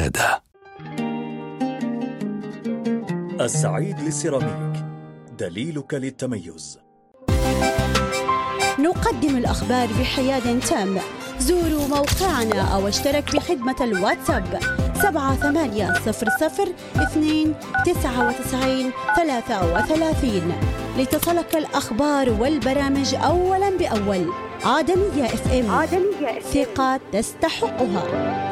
السعادة. السعيد للسيراميك، دليلك للتميز. نقدم الأخبار بحياد تام. زوروا موقعنا أو اشترك بخدمة الواتساب 78002993 لتصلك الأخبار والبرامج أولا بأول. عدنية FM، ثقة تستحقها.